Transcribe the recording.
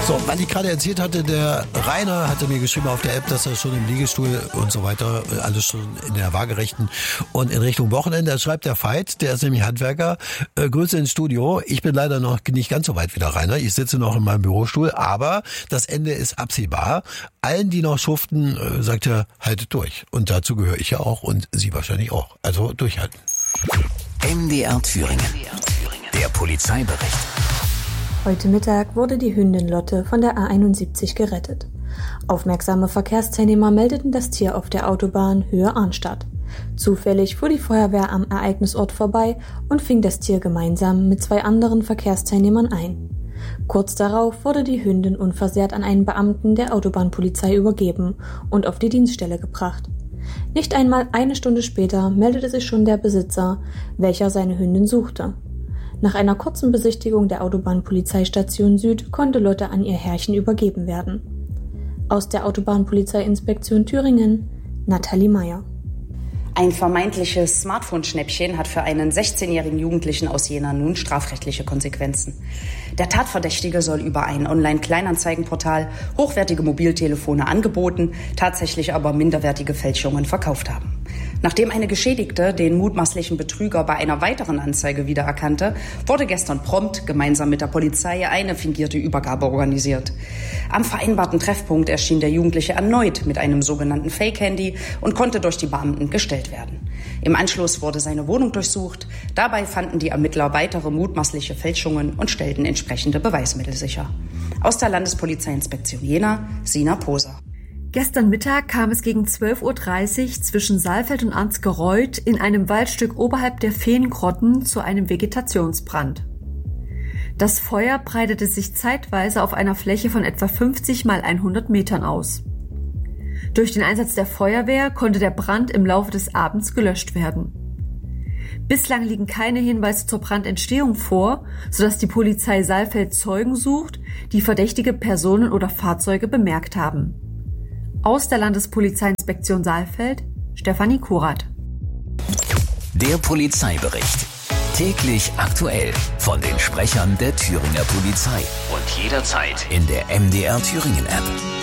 So, weil ich gerade erzählt hatte, der Rainer hatte mir geschrieben auf der App, dass er schon im Liegestuhl und so weiter, alles schon in der Waagerechten und in Richtung Wochenende. Da schreibt der Veit, der ist nämlich Handwerker, Grüße ins Studio. Ich bin leider noch nicht ganz so weit wie der Rainer. Ich sitze noch in meinem Bürostuhl, aber das Ende ist absehbar. Allen, die noch schuften, sagt er, haltet durch. Und dazu gehöre ich ja auch und Sie wahrscheinlich auch. Also durchhalten. MDR Thüringen. Der Polizeibericht. Heute Mittag wurde die Hündin Lotte von der A71 gerettet. Aufmerksame Verkehrsteilnehmer meldeten das Tier auf der Autobahn Höhe Arnstadt. Zufällig fuhr die Feuerwehr am Ereignisort vorbei und fing das Tier gemeinsam mit 2 anderen Verkehrsteilnehmern ein. Kurz darauf wurde die Hündin unversehrt an einen Beamten der Autobahnpolizei übergeben und auf die Dienststelle gebracht. Nicht einmal eine Stunde später meldete sich schon der Besitzer, welcher seine Hündin suchte. Nach einer kurzen Besichtigung der Autobahnpolizeistation Süd konnte Lotte an ihr Herrchen übergeben werden. Aus der Autobahnpolizeiinspektion Thüringen, Nathalie Meyer. Ein vermeintliches Smartphone-Schnäppchen hat für einen 16-jährigen Jugendlichen aus Jena nun strafrechtliche Konsequenzen. Der Tatverdächtige soll über ein Online-Kleinanzeigenportal hochwertige Mobiltelefone angeboten, tatsächlich aber minderwertige Fälschungen verkauft haben. Nachdem eine Geschädigte den mutmaßlichen Betrüger bei einer weiteren Anzeige wiedererkannte, wurde gestern prompt gemeinsam mit der Polizei eine fingierte Übergabe organisiert. Am vereinbarten Treffpunkt erschien der Jugendliche erneut mit einem sogenannten Fake-Handy und konnte durch die Beamten gestellt werden. Im Anschluss wurde seine Wohnung durchsucht. Dabei fanden die Ermittler weitere mutmaßliche Fälschungen und stellten entsprechende Beweismittel sicher. Aus der Landespolizeiinspektion Jena, Sina Poser. Gestern Mittag kam es gegen 12.30 Uhr zwischen Saalfeld und Arnsgereuth in einem Waldstück oberhalb der Feengrotten zu einem Vegetationsbrand. Das Feuer breitete sich zeitweise auf einer Fläche von etwa 50 mal 100 Metern aus. Durch den Einsatz der Feuerwehr konnte der Brand im Laufe des Abends gelöscht werden. Bislang liegen keine Hinweise zur Brandentstehung vor, sodass die Polizei Saalfeld Zeugen sucht, die verdächtige Personen oder Fahrzeuge bemerkt haben. Aus der Landespolizeiinspektion Saalfeld, Stefanie Kurath. Der Polizeibericht. Täglich aktuell von den Sprechern der Thüringer Polizei. Und jederzeit in der MDR Thüringen App.